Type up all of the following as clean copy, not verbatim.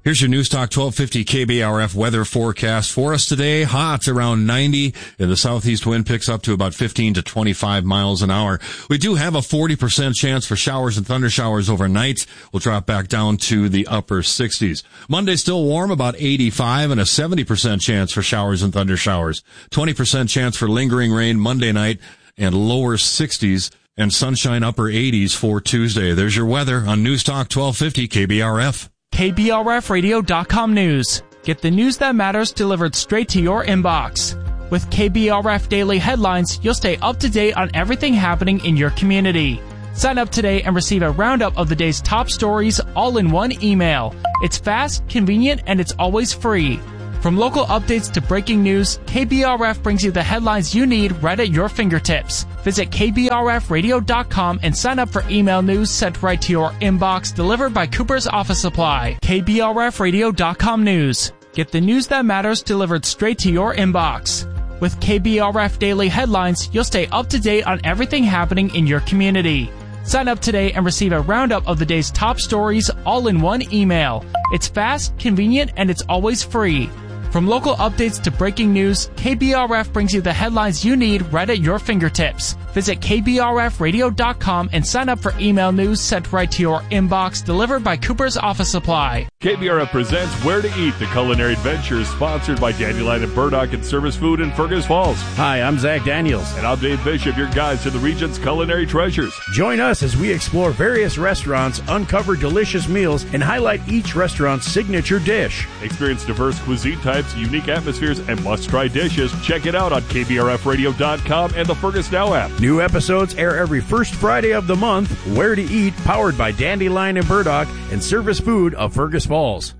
Here's your News Talk 1250 KBRF weather forecast for us today. Hot around 90, and the southeast wind picks up to about 15 to 25 miles an hour. We do have a 40% chance for showers and thunder showers overnight. We'll drop back down to the upper 60s. Monday still warm, about 85, and a 70% chance for showers and thunder showers. 20% chance for lingering rain Monday night, and lower 60s and sunshine upper 80s for Tuesday. There's your weather on News Talk 1250 KBRF. KBRFradio.com news. Get the news that matters delivered straight to your inbox. With KBRF Daily Headlines, you'll stay up to date on everything happening in your community. Sign up today and receive a roundup of the day's top stories all in one email. It's fast, convenient, and it's always free. From local updates to breaking news, KBRF brings you the headlines you need right at your fingertips. Visit KBRFradio.com and sign up for email news sent right to your inbox, delivered by Cooper's Office Supply. KBRFradio.com news. Get the news that matters delivered straight to your inbox. With KBRF Daily Headlines, you'll stay up to date on everything happening in your community. Sign up today and receive a roundup of the day's top stories all in one email. It's fast, convenient, and it's always free. From local updates to breaking news, KBRF brings you the headlines you need right at your fingertips. Visit KBRFradio.com and sign up for email news sent right to your inbox, delivered by Cooper's Office Supply. KBRF presents Where to Eat, the culinary adventure sponsored by Dandelion and Burdock and Service Food in Fergus Falls. Hi, I'm Zach Daniels. And I'm Dave Bishop, your guides to the region's culinary treasures. Join us as we explore various restaurants, uncover delicious meals, and highlight each restaurant's signature dish. Experience diverse cuisine types, unique atmospheres, and must-try dishes. Check it out on KBRFradio.com and the Fergus Now app. New episodes air every first Friday of the month. Where to Eat, powered by Dandelion and Burdock and Service Food of Fergus Falls.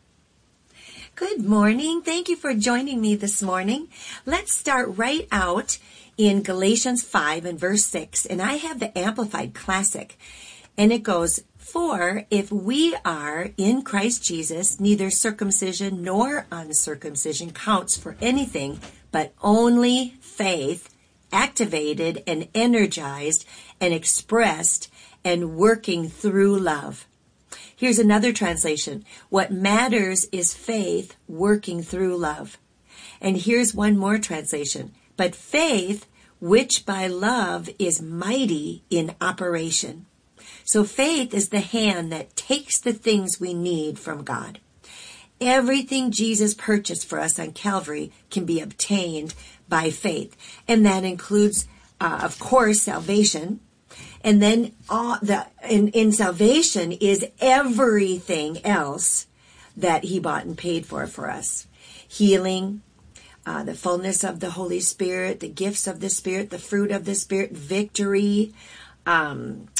Good morning. Thank you for joining me this morning. Let's start right out in Galatians 5 and verse 6. And I have the Amplified Classic. And it goes, "For if we are in Christ Jesus, neither circumcision nor uncircumcision counts for anything, but only faith, activated and energized and expressed and working through love." Here's another translation. What matters is faith working through love. And here's one more translation. But faith, which by love is mighty in operation. So faith is the hand that takes the things we need from God. Everything Jesus purchased for us on Calvary can be obtained by faith. And that includes, of course, salvation. And then in salvation is everything else that he bought and paid for us. Healing, the fullness of the Holy Spirit, the gifts of the Spirit, the fruit of the Spirit, victory, and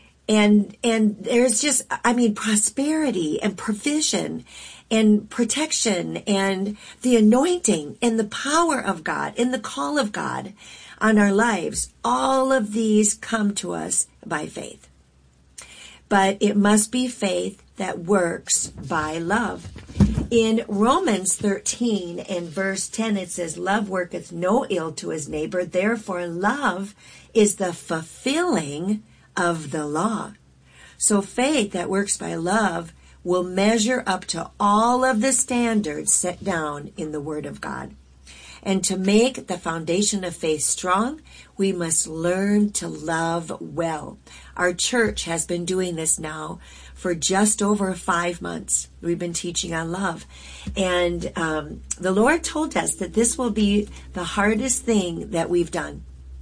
there's just, prosperity and provision and protection and the anointing and the power of God and the call of God on our lives. All of these come to us by faith. But it must be faith that works by love. In Romans 13 and verse 10, it says, "Love worketh no ill to his neighbor. Therefore, love is the fulfilling of the law." So faith that works by love will measure up to all of the standards set down in the Word of God. And to make the foundation of faith strong, we must learn to love well. Our church has been doing this now for just over 5 months. We've been teaching on love. And the Lord told us that this will be the hardest thing that we've done.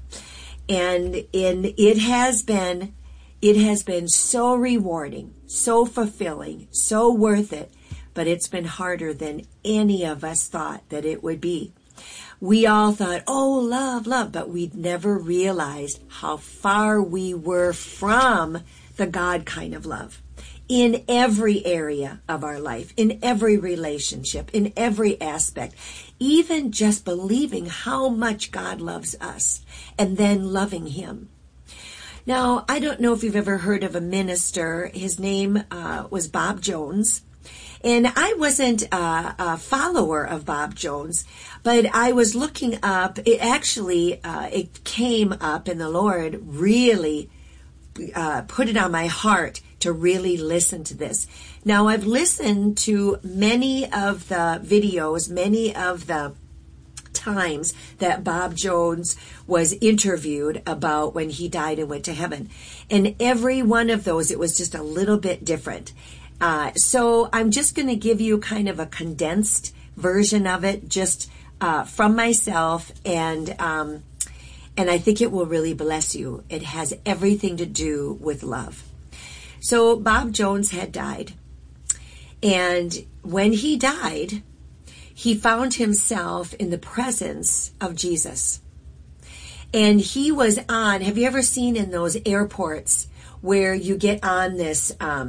And it has been so rewarding, so fulfilling, so worth it, but it's been harder than any of us thought that it would be. We all thought, oh, love, love, but we'd never realized how far we were from the God kind of love in every area of our life, in every relationship, in every aspect, even just believing how much God loves us and then loving him. Now, I don't know if you've ever heard of a minister. His name was Bob Jones. And I wasn't a follower of Bob Jones, but I was looking up. It came up, and the Lord really put it on my heart to really listen to this. Now, I've listened to many of the videos, many of the times that Bob Jones was interviewed about when he died and went to heaven. And every one of those, it was just a little bit different. So I'm just going to give you kind of a condensed version of it, just from myself, and I think it will really bless you. It has everything to do with love. So Bob Jones had died, and when he died, he found himself in the presence of Jesus. And he was on, have you ever seen in those airports where you get on this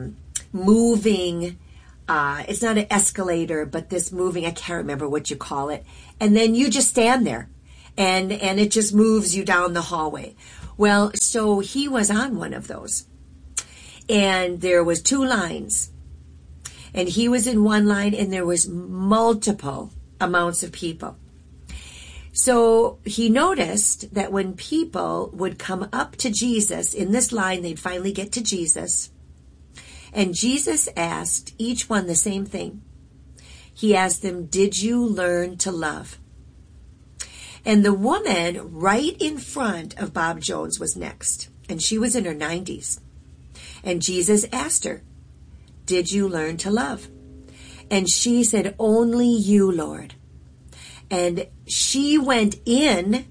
moving, it's not an escalator, but this moving, I can't remember what you call it. And then you just stand there and it just moves you down the hallway. Well, so he was on one of those. And there was 2 lines. And he was in one line, and there was multiple amounts of people. So he noticed that when people would come up to Jesus in this line, they'd finally get to Jesus. And Jesus asked each one the same thing. He asked them, "Did you learn to love?" And the woman right in front of Bob Jones was next. And she was in her 90s. And Jesus asked her, "Did you learn to love?" And she said, "Only you, Lord." And she went in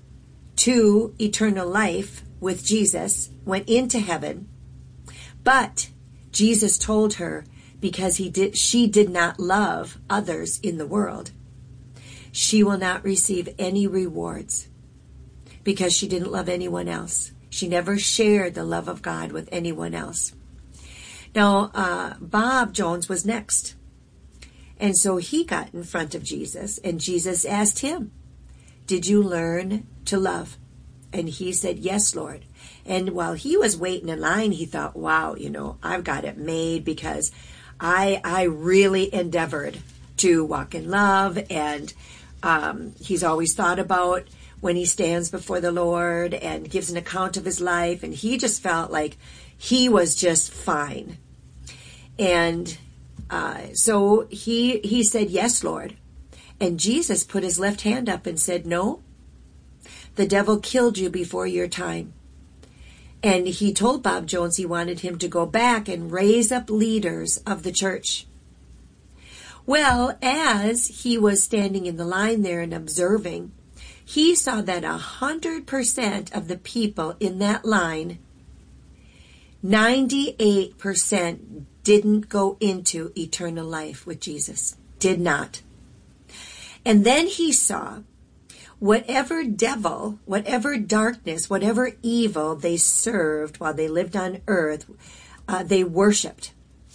to eternal life with Jesus, went into heaven. But Jesus told her, because she did not love others in the world, she will not receive any rewards because she didn't love anyone else. She never shared the love of God with anyone else. Now, Bob Jones was next. And so he got in front of Jesus, and Jesus asked him, "Did you learn to love?" And he said, "Yes, Lord." And while he was waiting in line, he thought, wow, I've got it made because I really endeavored to walk in love. And he's always thought about when he stands before the Lord and gives an account of his life. And he just felt like he was just fine. And so he said, "Yes, Lord." And Jesus put his left hand up and said, "No, the devil killed you before your time." And he told Bob Jones he wanted him to go back and raise up leaders of the church. Well, as he was standing in the line there and observing, he saw that 100% of the people in that line, 98% didn't go into eternal life with Jesus. Did not. And then he saw whatever devil, whatever darkness, whatever evil they served while they lived on earth, they worshipped.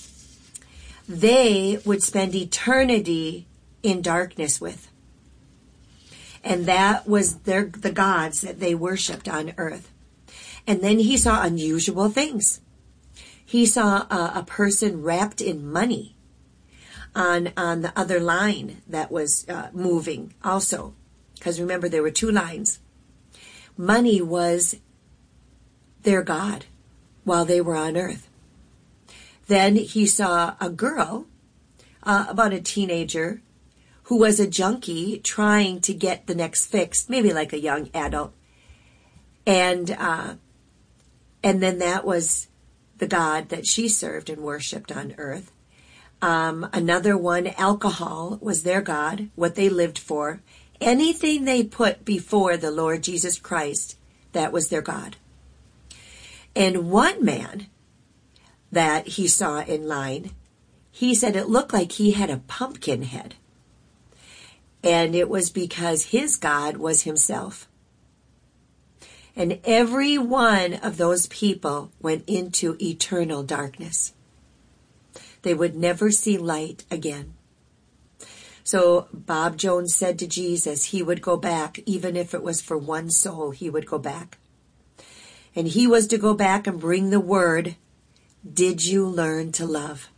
They would spend eternity in darkness with. And that was the gods that they worshipped on earth. And then he saw unusual things. He saw a person wrapped in money on the other line that was moving also. Because remember, there were 2 lines. Money was their god while they were on earth. Then he saw a girl, about a teenager, who was a junkie trying to get the next fix, maybe like a young adult. And then that was the god that she served and worshipped on earth. Another one, alcohol, was their god, what they lived for. Anything they put before the Lord Jesus Christ, that was their god. And one man that he saw in line, he said it looked like he had a pumpkin head. And it was because his god was himself. And every one of those people went into eternal darkness. They would never see light again. So Bob Jones said to Jesus he would go back, even if it was for one soul, he would go back. And he was to go back and bring the word, "Did you learn to love?"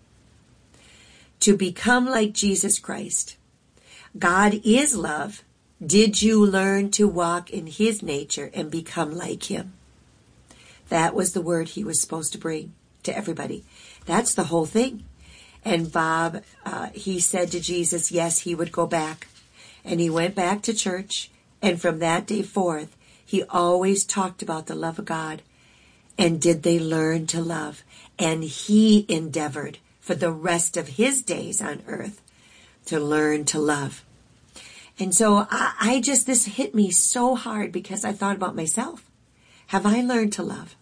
To become like Jesus Christ. God is love. Did you learn to walk in his nature and become like him? That was the word he was supposed to bring. to everybody. That's the whole thing. And Bob, he said to Jesus, yes, he would go back. And he went back to church. And from that day forth, he always talked about the love of God. And did they learn to love? And he endeavored for the rest of his days on earth to learn to love. And so this hit me so hard because I thought about myself. Have I learned to love?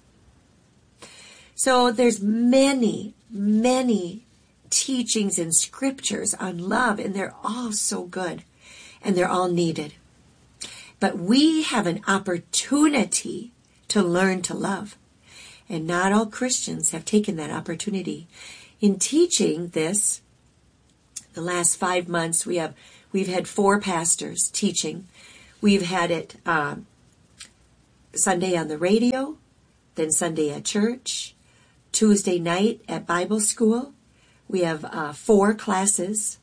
So there's many, many teachings and scriptures on love, and they're all so good, and they're all needed. But we have an opportunity to learn to love, and not all Christians have taken that opportunity. In teaching this, the last 5 months, we've had 4 pastors teaching. We've had it Sunday on the radio, then Sunday at church, Tuesday night at Bible school. We have 4 classes.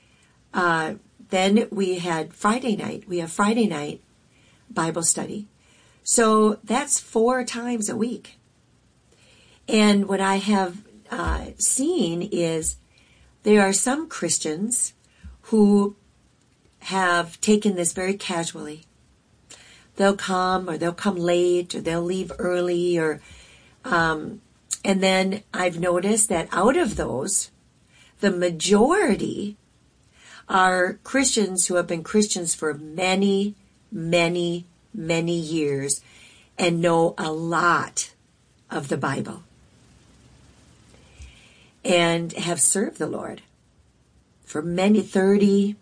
Then we had Friday night. We have Friday night Bible study. So that's 4 times a week. And what I have seen is there are some Christians who have taken this very casually. They'll come, or they'll come late, or they'll leave early, or and then I've noticed that out of those, the majority are Christians who have been Christians for many, many, many years and know a lot of the Bible and have served the Lord for many 30,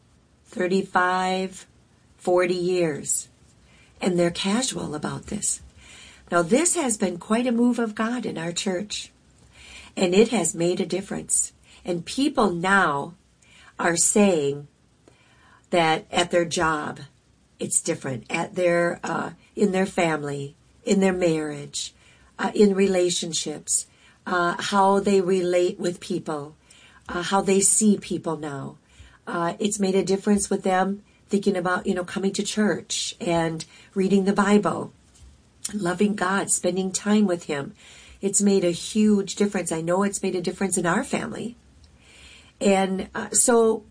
35, 40 years. And they're casual about this. Now, this has been quite a move of God in our church, and it has made a difference. And people now are saying that at their job, it's different. At their, in their family, in their marriage, in relationships, how they relate with people, how they see people now. It's made a difference with them thinking about, coming to church and reading the Bible, loving God, spending time with Him. It's made a huge difference. I know it's made a difference in our family. And so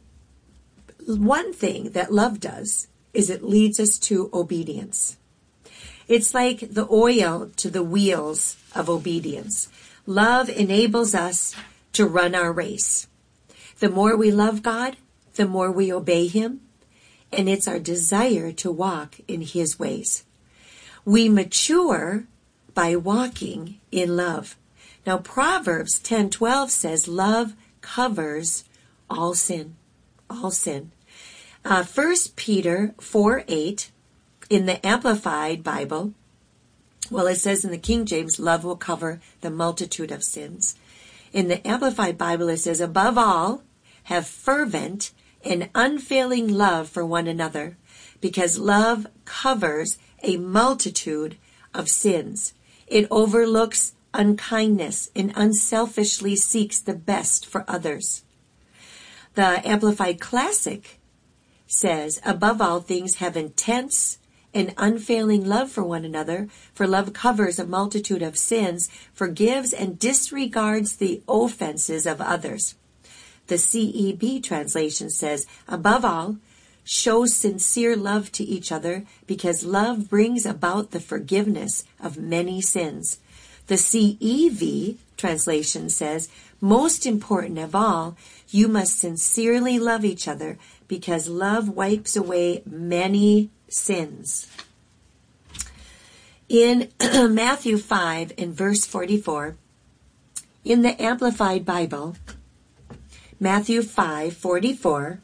one thing that love does is it leads us to obedience. It's like the oil to the wheels of obedience. Love enables us to run our race. The more we love God, the more we obey Him, and it's our desire to walk in His ways. We mature by walking in love. Now, Proverbs 10:12 says, love covers all sin. All sin. 1 Peter 4:8 in the Amplified Bible, it says in the King James, love will cover the multitude of sins. In the Amplified Bible, it says, above all, have fervent and unfailing love for one another, because love covers a multitude of sins. It overlooks unkindness and unselfishly seeks the best for others. The Amplified Classic says, above all things, have intense and unfailing love for one another, for love covers a multitude of sins, forgives and disregards the offenses of others. The CEB translation says, above all, show sincere love to each other, because love brings about the forgiveness of many sins. The CEV translation says, most important of all, you must sincerely love each other, because love wipes away many sins. In Matthew 5 and verse 44, in the Amplified Bible, Matthew 5:44,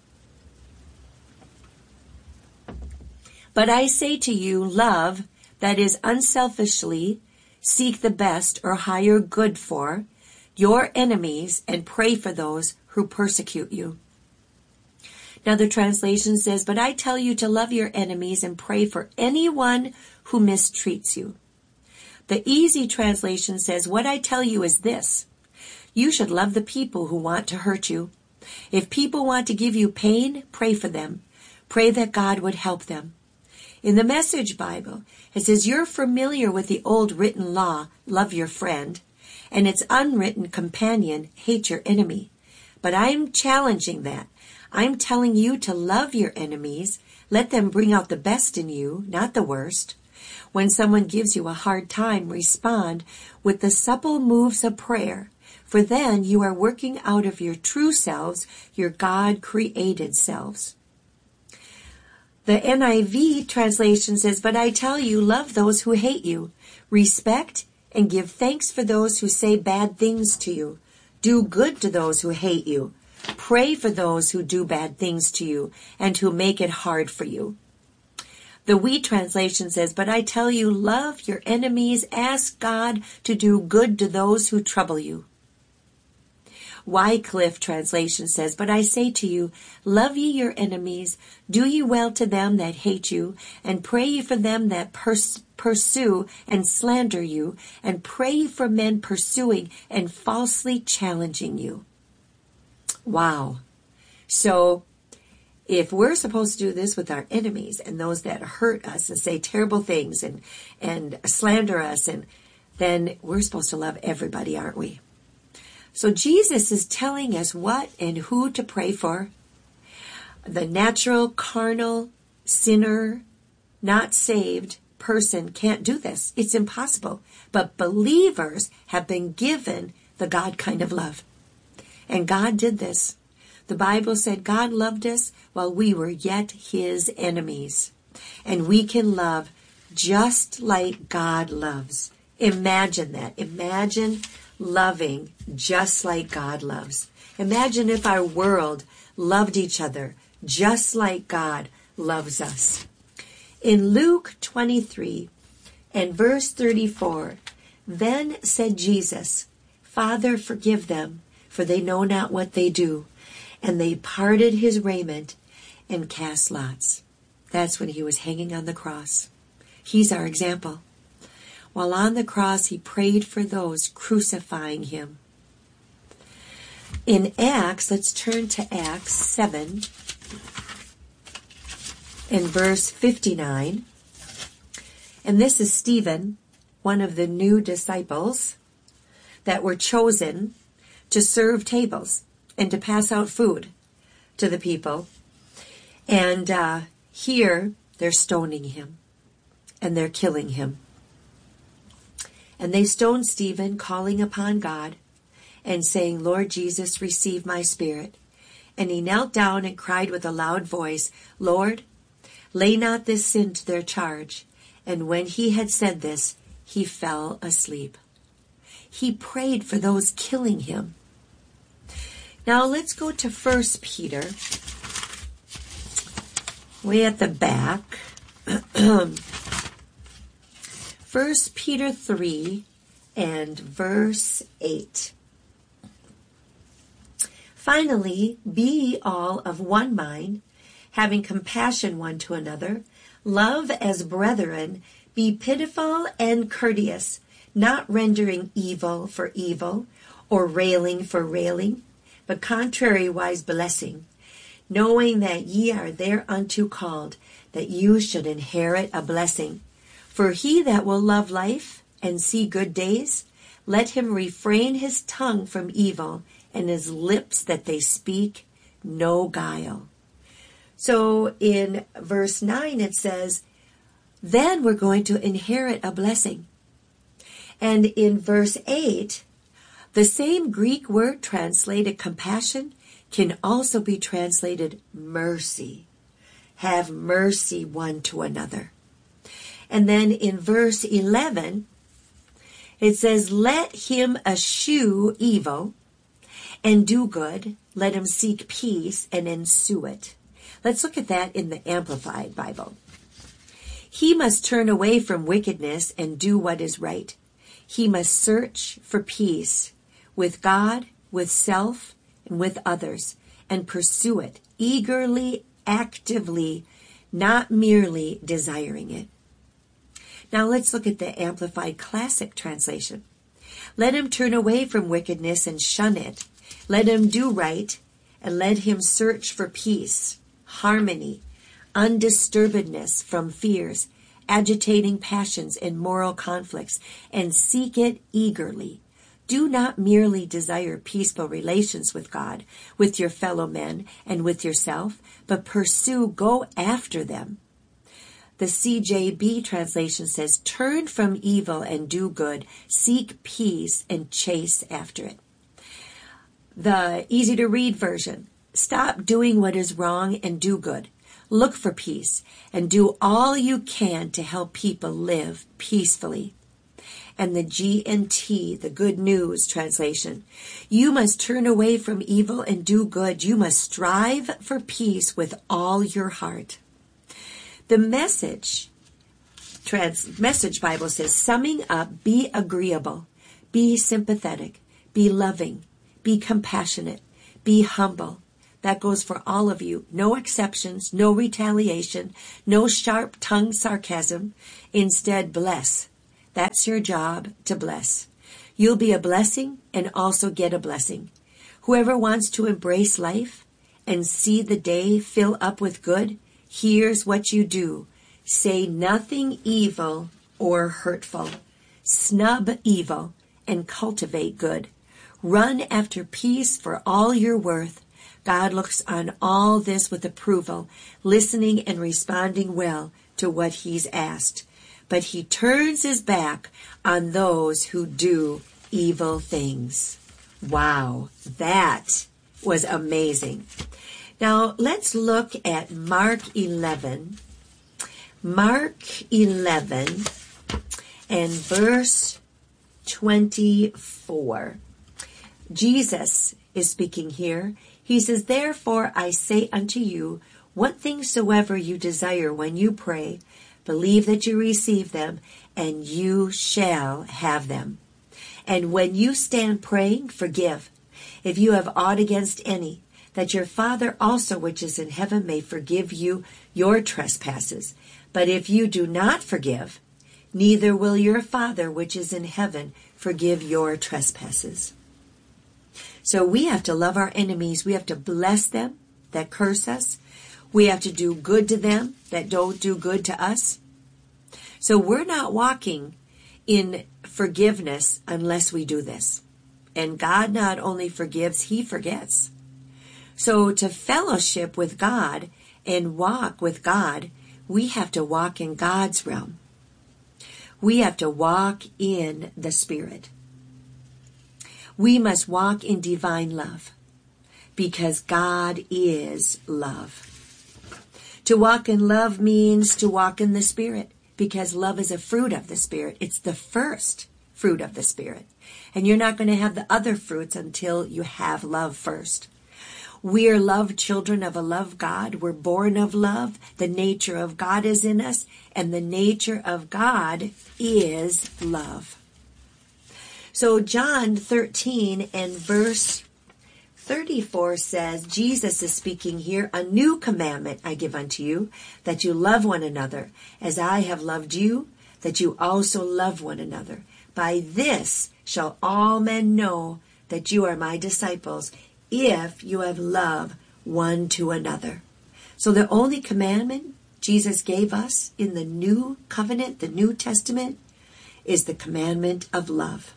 but I say to you, love, that is unselfishly, seek the best or higher good for your enemies and pray for those who persecute you. Now the translation says, but I tell you to love your enemies and pray for anyone who mistreats you. The Easy translation says, what I tell you is this: you should love the people who want to hurt you. If people want to give you pain, pray for them. Pray that God would help them. In the Message Bible, it says, you're familiar with the old written law, love your friend. and its unwritten companion, hate your enemy. But I'm challenging that. I'm telling you to love your enemies. Let them bring out the best in you, not the worst. When someone gives you a hard time, respond with the supple moves of prayer, for then you are working out of your true selves, your God-created selves. The NIV translation says, but I tell you, love those who hate you. Respect and give thanks for those who say bad things to you. Do good to those who hate you. Pray for those who do bad things to you and who make it hard for you. The We translation says, but I tell you, love your enemies. Ask God to do good to those who trouble you. Wycliffe translation says, but I say to you, love ye your enemies, do ye well to them that hate you, and pray ye for them that pursue and slander you, and pray ye for men pursuing and falsely challenging you. Wow. So, if we're supposed to do this with our enemies and those that hurt us and say terrible things and slander us, and then we're supposed to love everybody, aren't we? So Jesus is telling us what and who to pray for. The natural, carnal, sinner, not saved person can't do this. It's impossible. But believers have been given the God kind of love. And God did this. The Bible said God loved us while we were yet his enemies. And we can love just like God loves. Imagine that. Imagine loving just like God loves. Imagine if our world loved each other just like God loves us. In Luke 23 and verse 34, then said Jesus, Father, forgive them, for they know not what they do. And they parted his raiment and cast lots. That's when he was hanging on the cross. He's our example. While on the cross, he prayed for those crucifying him. In Acts, let's turn to Acts 7 and verse 59. And this is Stephen, one of the new disciples that were chosen to serve tables and to pass out food to the people. And here, they're stoning him and they're killing him. And they stoned Stephen, calling upon God and saying, Lord Jesus, receive my spirit. And he knelt down and cried with a loud voice, Lord, lay not this sin to their charge. And when he had said this, he fell asleep. He prayed for those killing him. Now let's go to 1 Peter, way at the back. 1 Peter 3 and verse 8. Finally, be ye all of one mind, having compassion one to another, love as brethren, be pitiful and courteous, not rendering evil for evil, or railing for railing, but contrariwise blessing, knowing that ye are thereunto called, that you should inherit a blessing. For he that will love life and see good days, let him refrain his tongue from evil, and his lips that they speak no guile. So in verse 9 it says, then we're going to inherit a blessing. And in verse 8, the same Greek word translated compassion can also be translated mercy. Have mercy one to another. And then in verse 11, it says, let him eschew evil and do good. Let him seek peace and ensue it. Let's look at that in the Amplified Bible. He must turn away from wickedness and do what is right. He must search for peace with God, with self, and with others, and pursue it eagerly, actively, not merely desiring it. Now let's look at the Amplified Classic Translation. Let him turn away from wickedness and shun it. Let him do right, and let him search for peace, harmony, undisturbedness from fears, agitating passions, and moral conflicts, and seek it eagerly. Do not merely desire peaceful relations with God, with your fellow men, and with yourself, but go after them. The CJB translation says, turn from evil and do good, seek peace and chase after it. The easy to read version, stop doing what is wrong and do good. Look for peace and do all you can to help people live peacefully. And the GNT, the Good News translation, you must turn away from evil and do good. You must strive for peace with all your heart. The Message Bible says, summing up, be agreeable, be sympathetic, be loving, be compassionate, be humble. That goes for all of you. No exceptions, no retaliation, no sharp-tongued sarcasm. Instead, bless. That's your job, to bless. You'll be a blessing and also get a blessing. Whoever wants to embrace life and see the day fill up with good, here's what you do. Say nothing evil or hurtful. Snub evil and cultivate good. Run after peace for all you're worth. God looks on all this with approval, listening and responding well to what he's asked. But he turns his back on those who do evil things. Wow, that was amazing. Now, let's look at Mark 11. Mark 11 and verse 24. Jesus is speaking here. He says, therefore I say unto you, what things soever you desire when you pray, believe that you receive them, and you shall have them. And when you stand praying, forgive, if you have aught against any, that your Father also which is in heaven may forgive you your trespasses. But if you do not forgive, neither will your Father which is in heaven forgive your trespasses. So we have to love our enemies. We have to bless them that curse us. We have to do good to them that don't do good to us. So we're not walking in forgiveness unless we do this. And God not only forgives, he forgets. So to fellowship with God and walk with God, we have to walk in God's realm. We have to walk in the Spirit. We must walk in divine love because God is love. To walk in love means to walk in the Spirit because love is a fruit of the Spirit. It's the first fruit of the Spirit. And you're not going to have the other fruits until you have love first. We are loved children of a love God. We're born of love. The nature of God is in us, and the nature of God is love. So John 13 and verse 34 says, Jesus is speaking here, a new commandment I give unto you, that you love one another, as I have loved you, that you also love one another. By this shall all men know that you are my disciples, if you have love one to another. So the only commandment Jesus gave us in the new covenant, the New Testament, is the commandment of love.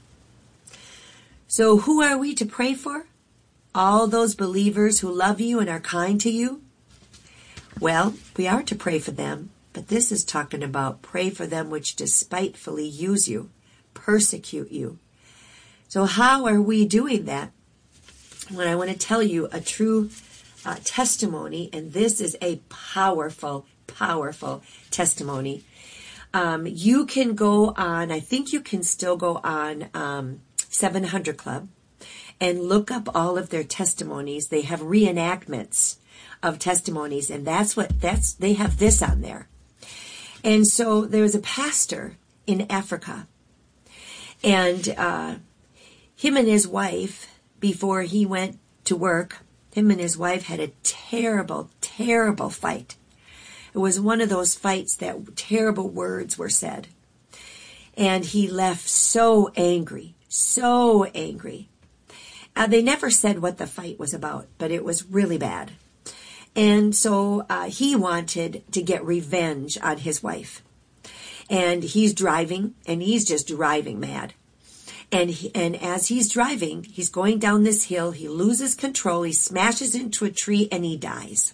So who are we to pray for? All those believers who love you and are kind to you? Well, we are to pray for them, but this is talking about pray for them which despitefully use you, persecute you. So how are we doing that? Well, I want to tell you a true testimony, and this is a powerful, powerful testimony. You can go on, I think you can still go on 700 Club and look up all of their testimonies. They have reenactments of testimonies, and they have this on there. And so there's a pastor in Africa, and him and his wife, before he went to work, him and his wife had a terrible, terrible fight. It was one of those fights that terrible words were said. And he left so angry, so angry. They never said what the fight was about, but it was really bad. And so he wanted to get revenge on his wife. And he's driving, and he's just driving mad. And as he's driving, he's going down this hill, he loses control, he smashes into a tree, and he dies.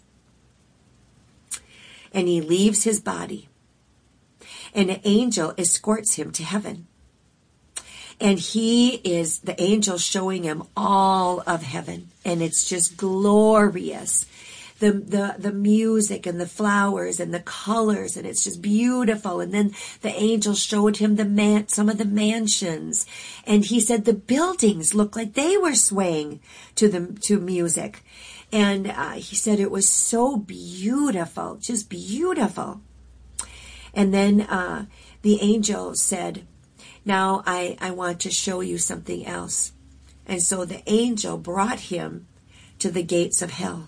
And he leaves his body. And an angel escorts him to heaven. And the angel showing him all of heaven. And it's just glorious. The music and the flowers and the colors, and it's just beautiful. And then the angel showed him some of the mansions, and he said the buildings looked like they were swaying to music. And he said it was so beautiful, just beautiful. And then the angel said, now I want to show you something else. And so the angel brought him to the gates of hell.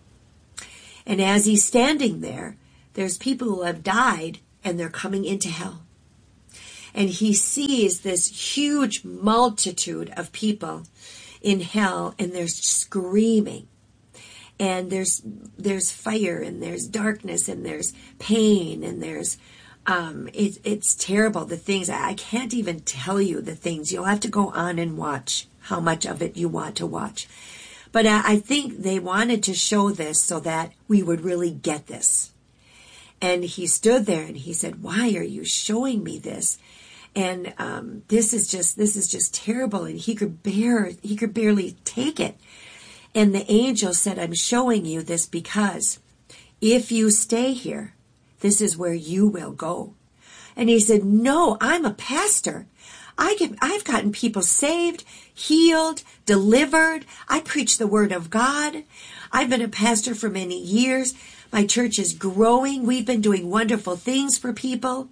And as he's standing there, there's people who have died and they're coming into hell. And he sees this huge multitude of people in hell, and they're screaming. And there's fire, and there's darkness, and there's pain, and there's it's terrible, the things. I can't even tell you the things. You'll have to go on and watch how much of it you want to watch. But I think they wanted to show this so that we would really get this. And he stood there and he said, why are you showing me this? And this is just terrible. And he could barely take it. And the angel said, I'm showing you this because if you stay here, this is where you will go. And he said, no, I'm a pastor. I've gotten people saved, healed, delivered. I preach the word of God. I've been a pastor for many years. My church is growing. We've been doing wonderful things for people.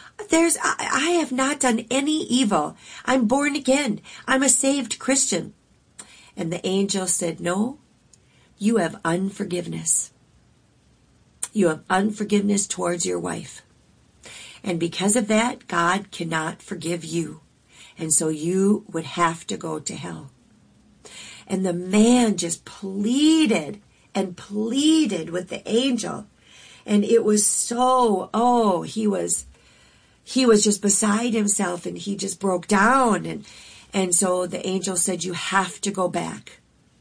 I have not done any evil. I'm born again. I'm a saved Christian. And the angel said, no, you have unforgiveness. You have unforgiveness towards your wife. And because of that, God cannot forgive you. And so you would have to go to hell. And the man just pleaded and pleaded with the angel. And it was so, he was just beside himself, and he just broke down. And so the angel said, you have to go back.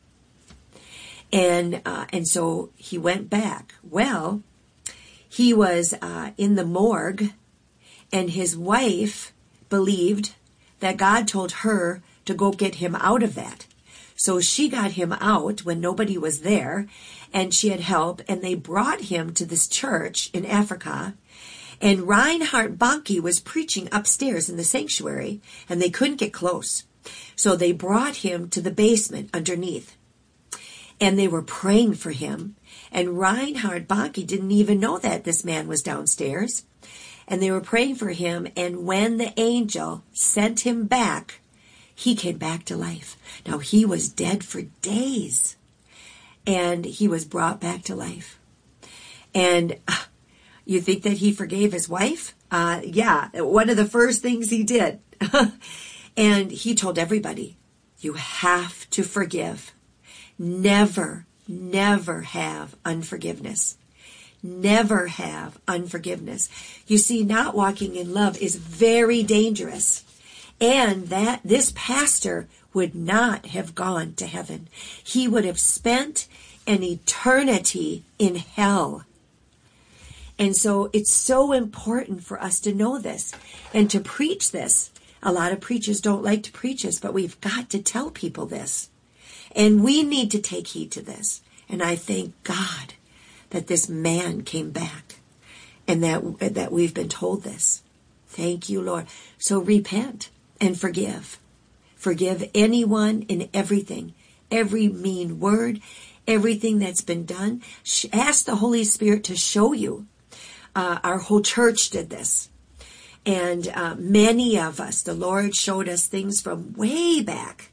And so he went back. Well, he was in the morgue, and his wife believed that God told her to go get him out of that. So she got him out when nobody was there, and she had help, and they brought him to this church in Africa. And Reinhard Bonnke was preaching upstairs in the sanctuary, and they couldn't get close. So they brought him to the basement underneath. And they were praying for him. And Reinhard Bonnke didn't even know that this man was downstairs. And they were praying for him. And when the angel sent him back, he came back to life. Now, he was dead for days. And he was brought back to life. And you think that he forgave his wife? Yeah, one of the first things he did. And he told everybody, you have to forgive. Never, never have unforgiveness. Never have unforgiveness. You see, not walking in love is very dangerous. And that this pastor would not have gone to heaven. He would have spent an eternity in hell. And so it's so important for us to know this and to preach this. A lot of preachers don't like to preach this, but we've got to tell people this. And we need to take heed to this. And I thank God that this man came back and that we've been told this. Thank you, Lord. So repent and forgive. Forgive anyone and everything, every mean word, everything that's been done. Ask the Holy Spirit to show you. Our whole church did this. And many of us, the Lord showed us things from way back.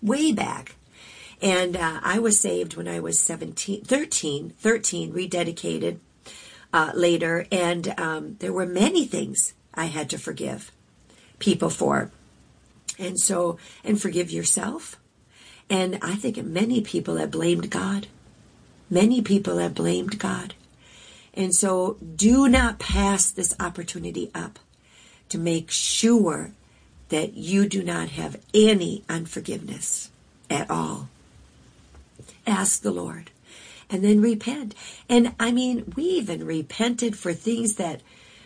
And I was saved when I was 13, rededicated later. And there were many things I had to forgive people for. And forgive yourself. And I think many people have blamed God. Many people have blamed God. And so do not pass this opportunity up to make sure that you do not have any unforgiveness at all. Ask the Lord. And then repent. And I mean, we even repented for things that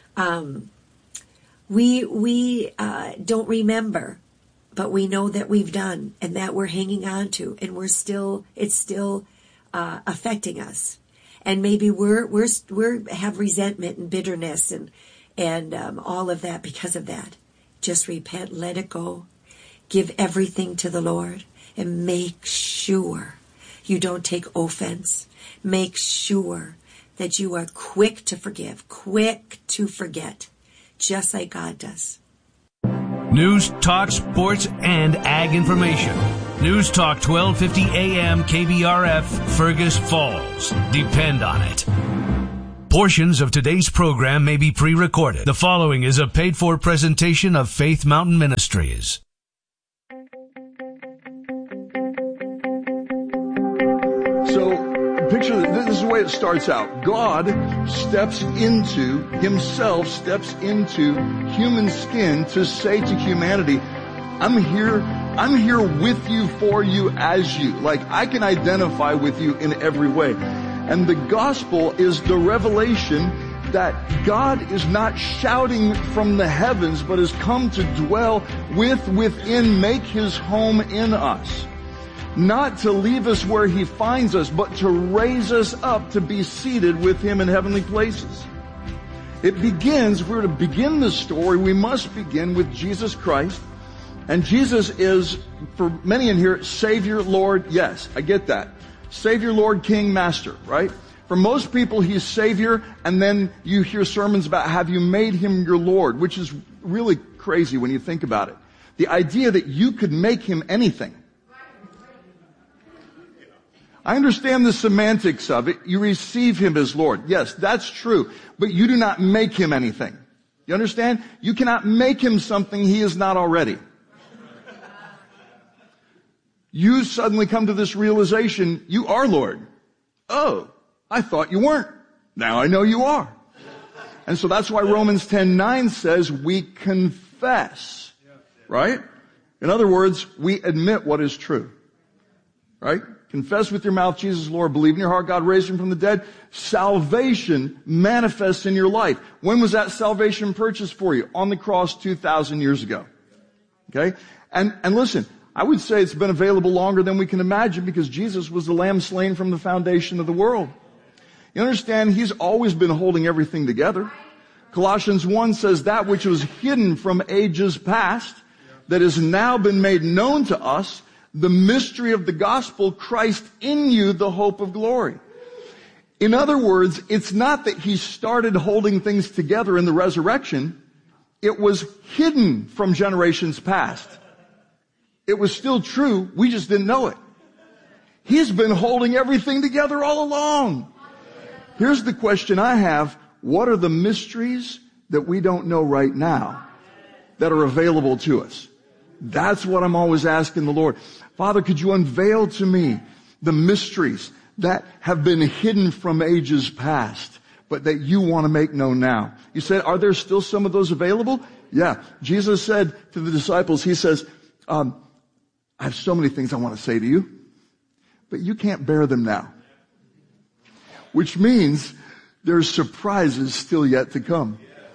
we don't remember, but we know that we've done and that we're hanging on to, and it's still affecting us. And maybe we're have resentment and bitterness and all of that because of that. Just repent, let it go, give everything to the Lord, and make sure you don't take offense. Make sure that you are quick to forgive, quick to forget, just like God does. News, talk, sports, and ag information. News Talk 1250 AM KBRF, Fergus Falls. Depend on it. Portions of today's program may be pre-recorded. The following is a paid-for presentation of Faith Mountain Ministries. So, picture that this is the way it starts out. God steps into human skin to say to humanity, I'm here with you, for you, as you. Like, I can identify with you in every way. And the gospel is the revelation that God is not shouting from the heavens, but has come to dwell within, make his home in us. Not to leave us where he finds us, but to raise us up to be seated with him in heavenly places. It begins, if we were to begin the story, we must begin with Jesus Christ. And Jesus is, for many in here, Savior, Lord. Yes, I get that. Savior, Lord, King, Master, right? For most people, he's Savior, and then you hear sermons about have you made him your Lord, which is really crazy when you think about it. The idea that you could make him anything. I understand the semantics of it. You receive him as Lord. Yes, that's true. But you do not make him anything. You understand? You cannot make him something he is not already. You suddenly come to this realization, you are Lord. Oh, I thought you weren't. Now I know you are. And so that's why Romans 10:9 says we confess. Right? In other words, we admit what is true. Right? Confess with your mouth Jesus is Lord. Believe in your heart God raised him from the dead. Salvation manifests in your life. When was that salvation purchased for you? On the cross 2,000 years ago. Okay? And listen, I would say it's been available longer than we can imagine because Jesus was the lamb slain from the foundation of the world. You understand? He's always been holding everything together. Colossians 1 says that which was hidden from ages past, that has now been made known to us, the mystery of the gospel, Christ in you, the hope of glory. In other words, it's not that he started holding things together in the resurrection. It was hidden from generations past. It was still true. We just didn't know it. He's been holding everything together all along. Here's the question I have. What are the mysteries that we don't know right now that are available to us? That's what I'm always asking the Lord. Father, could you unveil to me the mysteries that have been hidden from ages past, but that you want to make known now? You said, are there still some of those available? Yeah. Jesus said to the disciples, he says, I have so many things I want to say to you, but you can't bear them now. Which means there's surprises still yet to come.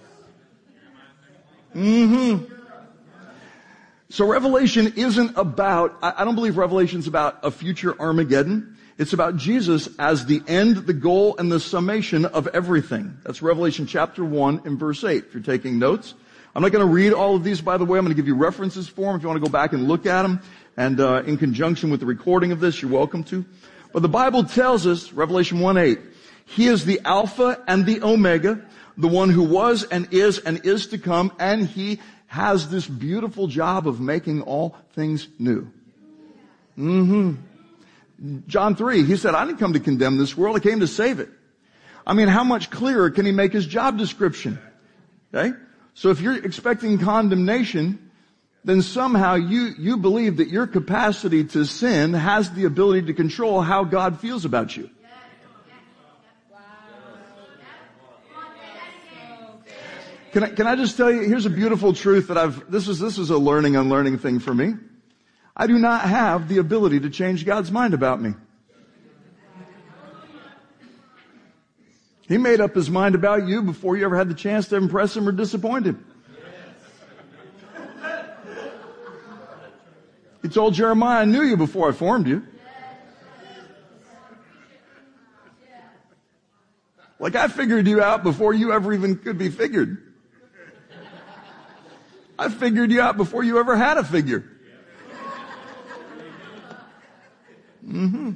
So Revelation isn't about, I don't believe Revelation's about a future Armageddon. It's about Jesus as the end, the goal, and the summation of everything. That's Revelation chapter 1 and verse 8, if you're taking notes. I'm not going to read all of these, by the way. I'm going to give you references for them if you want to go back and look at them. And in conjunction with the recording of this, you're welcome to. But the Bible tells us, Revelation 1:8, he is the Alpha and the Omega, the one who was and is to come, and he has this beautiful job of making all things new. John 3, he said, I didn't come to condemn this world, I came to save it. I mean, how much clearer can he make his job description? Okay? So if you're expecting condemnation, then somehow you believe that your capacity to sin has the ability to control how God feels about you. Can I just tell you, here's a beautiful truth that this is a learning, unlearning thing for me. I do not have the ability to change God's mind about me. He made up his mind about you before you ever had the chance to impress him or disappoint him. He told Jeremiah, I knew you before I formed you. Like I figured you out before you ever even could be figured. I figured you out before you ever had a figure. Mm-hmm.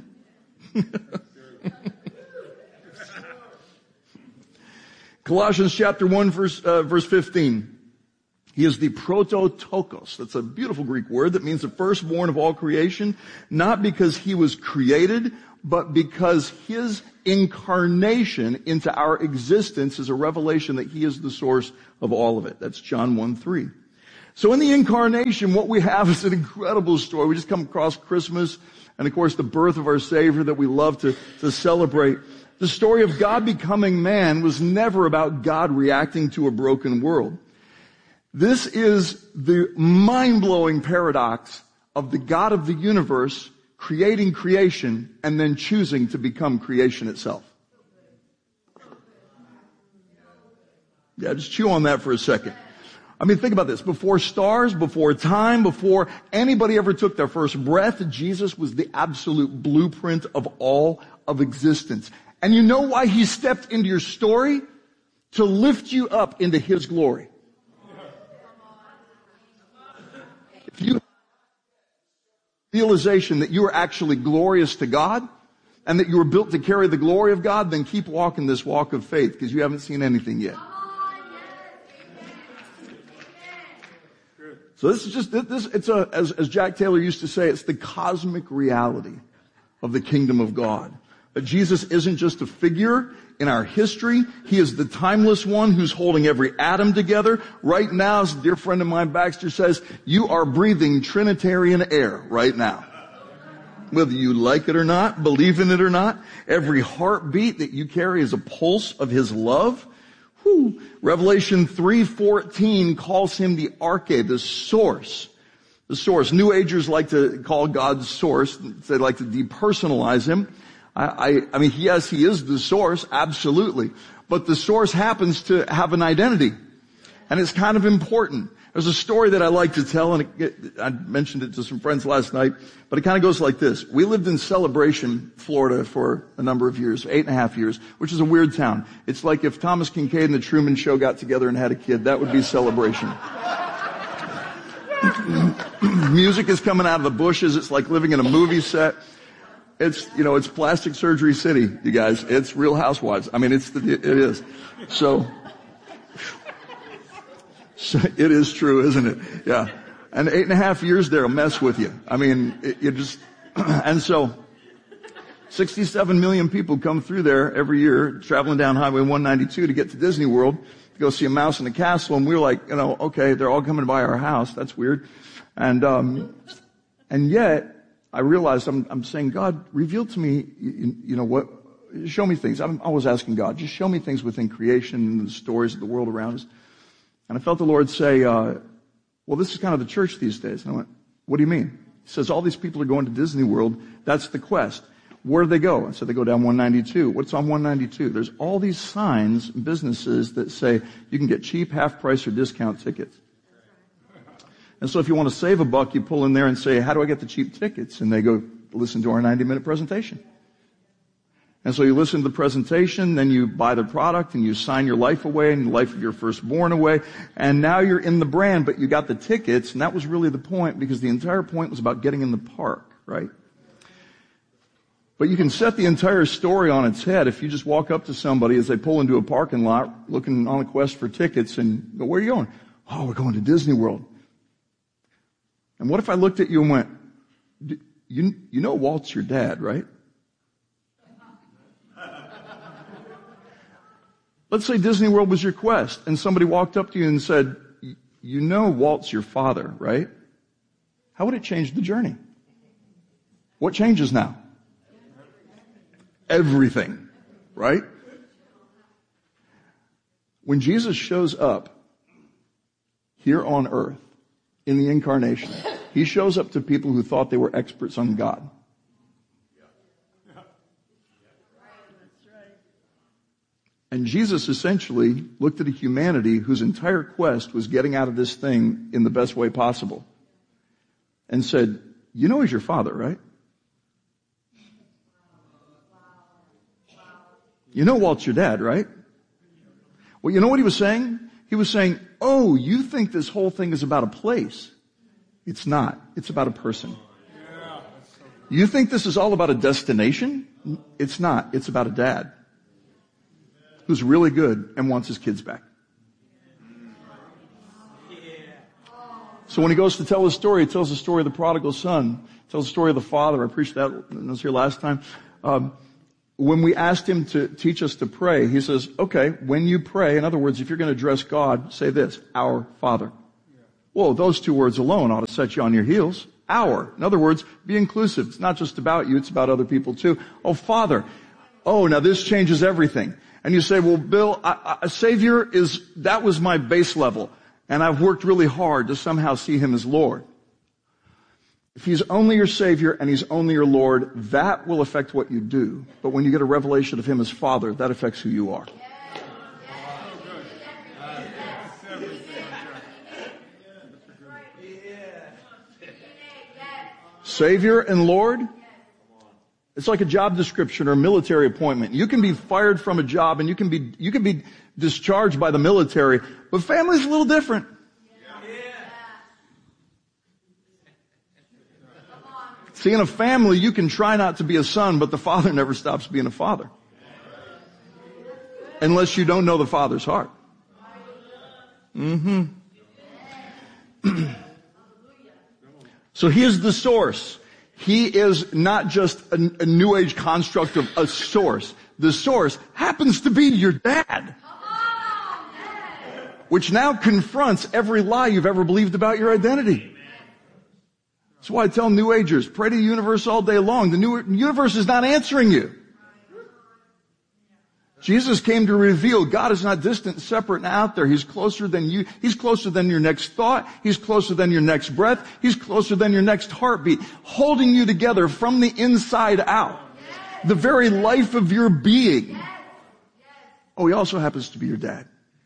Colossians chapter 1 verse 15. He is the prototokos. That's a beautiful Greek word that means the firstborn of all creation, not because he was created, but because his incarnation into our existence is a revelation that he is the source of all of it. That's John 1:3. So in the incarnation, what we have is an incredible story. We just come across Christmas and, of course, the birth of our Savior that we love to celebrate. The story of God becoming man was never about God reacting to a broken world. This is the mind-blowing paradox of the God of the universe creating creation and then choosing to become creation itself. Yeah, just chew on that for a second. I mean, think about this. Before stars, before time, before anybody ever took their first breath, Jesus was the absolute blueprint of all of existence. And you know why he stepped into your story? To lift you up into his glory. If you have the realization that you are actually glorious to God and that you were built to carry the glory of God, then keep walking this walk of faith because you haven't seen anything yet. So this is just, as Jack Taylor used to say, it's the cosmic reality of the kingdom of God. But Jesus isn't just a figure in our history. He is the timeless one who's holding every atom together. Right now, as a dear friend of mine, Baxter, says, you are breathing Trinitarian air right now. Whether you like it or not, believe in it or not, every heartbeat that you carry is a pulse of his love. Whew. Revelation 3:14 calls him the arche, the source. The source. New Agers like to call God source. They like to depersonalize him. I mean, yes, he is the source, absolutely. But the source happens to have an identity. And it's kind of important. There's a story that I like to tell, and I mentioned it to some friends last night, but it kind of goes like this. We lived in Celebration, Florida for a number of years, 8.5 years, which is a weird town. It's like if Thomas Kincaid and the Truman Show got together and had a kid, that would be Celebration. Music is coming out of the bushes. It's like living in a movie set. It's plastic surgery city, you guys. It's Real Housewives. I mean, it is. So it is true, isn't it? Yeah. And 8.5 years there will mess with you. I mean, and so 67 million people come through there every year, traveling down Highway 192 to get to Disney World to go see a mouse in the castle. And we're like, okay, they're all coming by our house. That's weird. And yet, I realized I'm saying, God, reveal to me, what, show me things. I'm always asking God, just show me things within creation and the stories of the world around us. And I felt the Lord say, well, this is kind of the church these days. And I went, what do you mean? He says, all these people are going to Disney World. That's the quest. Where do they go? I said, they go down 192. What's on 192? There's all these signs, businesses that say you can get cheap, half price, or discount tickets. And so if you want to save $1, you pull in there and say, how do I get the cheap tickets? And they go, listen to our 90-minute presentation. And so you listen to the presentation, then you buy the product, and you sign your life away and the life of your firstborn away. And now you're in the brand, but you got the tickets, and that was really the point, because the entire point was about getting in the park, right? But you can set the entire story on its head if you just walk up to somebody as they pull into a parking lot looking on a quest for tickets and go, where are you going? Oh, we're going to Disney World. And what if I looked at you and went, you know Walt's your dad, right? Let's say Disney World was your quest and somebody walked up to you and said, you know Walt's your father, right? How would it change the journey? What changes now? Everything, right? When Jesus shows up here on earth in the incarnation. He shows up to people who thought they were experts on God. And Jesus essentially looked at a humanity whose entire quest was getting out of this thing in the best way possible and said, you know he's your father, right? You know Walt's your dad, right? Well, you know what he was saying? He was saying, oh, you think this whole thing is about a place. It's not. It's about a person. You think this is all about a destination? It's not. It's about a dad who's really good and wants his kids back. So when he goes to tell his story, he tells the story of the prodigal son, tells the story of the father. I preached that when I was here last time. When we asked him to teach us to pray, he says, okay, when you pray, in other words, if you're going to address God, say this, our Father. Whoa, those two words alone ought to set you on your heels. Our. In other words, be inclusive. It's not just about you, it's about other people too. Oh, Father. Oh, now this changes everything. And you say, well, Bill, a Savior that was my base level. And I've worked really hard to somehow see him as Lord. If he's only your Savior and he's only your Lord, that will affect what you do. But when you get a revelation of him as Father, that affects who you are. Savior and Lord, it's like a job description or a military appointment. You can be fired from a job and you can be discharged by the military, but family's a little different. See, in a family, you can try not to be a son, but the father never stops being a father. Unless you don't know the father's heart. So he is the source. He is not just a new age construct of a source. The source happens to be your dad. Which now confronts every lie you've ever believed about your identity. That's why I tell New Agers, pray to the universe all day long. The universe is not answering you. Jesus came to reveal God is not distant, separate, and out there. He's closer than you. He's closer than your next thought. He's closer than your next breath. He's closer than your next heartbeat, holding you together from the inside out. The very life of your being. Oh, he also happens to be your dad.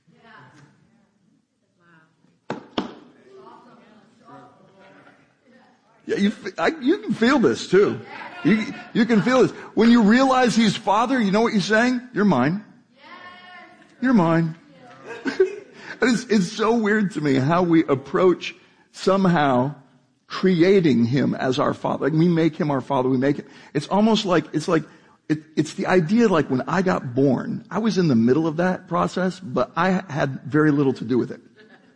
Yeah, you can feel this too. You can feel this. When you realize he's Father, you know what you're saying? You're mine. You're mine. It's so weird to me how we approach somehow creating him as our Father. Like we make him our Father. We make it. It's almost like, it's the idea like when I got born, I was in the middle of that process, but I had very little to do with it.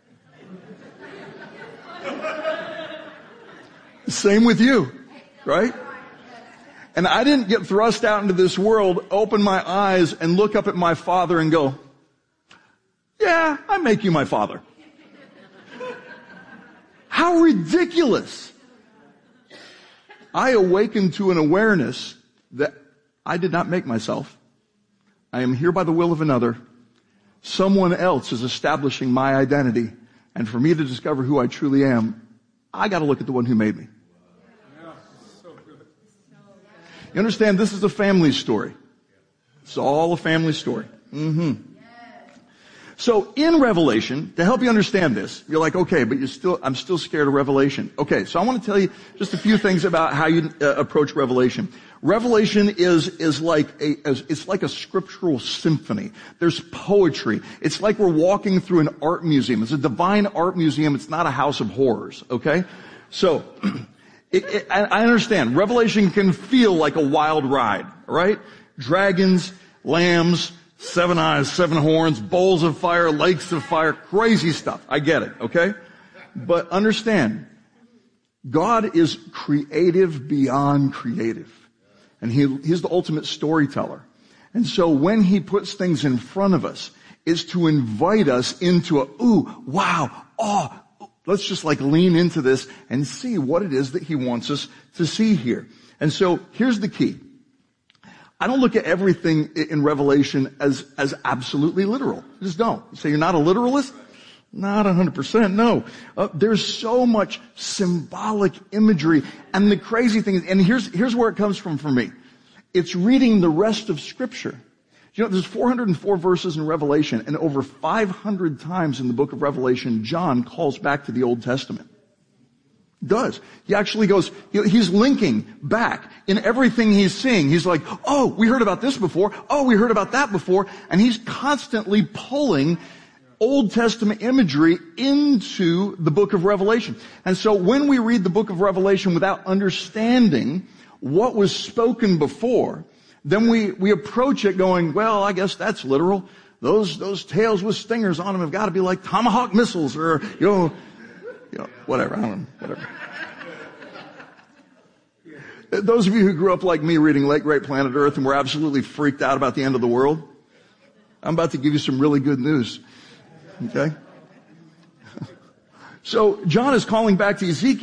Same with you, right? And I didn't get thrust out into this world, open my eyes, and look up at my father and go, yeah, I make you my father. How ridiculous. I awakened to an awareness that I did not make myself. I am here by the will of another. Someone else is establishing my identity. And for me to discover who I truly am, I got to look at the one who made me. You understand, this is a family story. It's all a family story. So in Revelation, to help you understand this, you're like, okay, but I'm still scared of Revelation. Okay, so I want to tell you just a few things about how you approach Revelation. Revelation is like a scriptural symphony. There's poetry. It's like we're walking through an art museum. It's a divine art museum. It's not a house of horrors. Okay, so I understand. Revelation can feel like a wild ride, right? Dragons, lambs, 7 eyes, 7 horns, bowls of fire, lakes of fire, crazy stuff. I get it, okay? But understand, God is creative beyond creative. And He's the ultimate storyteller. And so when He puts things in front of us, it's to invite us into ooh, wow, oh, let's just like lean into this and see what it is that He wants us to see here. And so here's the key. I don't look at everything in Revelation as absolutely literal. I just don't. You say you're not a literalist? Not 100%, no. There's so much symbolic imagery. And the crazy thing is, and here's where it comes from for me. It's reading the rest of Scripture. You know, there's 404 verses in Revelation, and over 500 times in the book of Revelation, John calls back to the Old Testament. Does. He actually goes, he's linking back in everything he's seeing. He's like, oh, we heard about this before. Oh, we heard about that before. And he's constantly pulling Old Testament imagery into the book of Revelation. And so when we read the book of Revelation without understanding what was spoken before, then we approach it going, well, I guess that's literal. Those tails with stingers on them have got to be like tomahawk missiles or, whatever. I don't know, whatever. Those of you who grew up like me reading Late Great Planet Earth and were absolutely freaked out about the end of the world, I'm about to give you some really good news. Okay? So John is calling back to Ezekiel.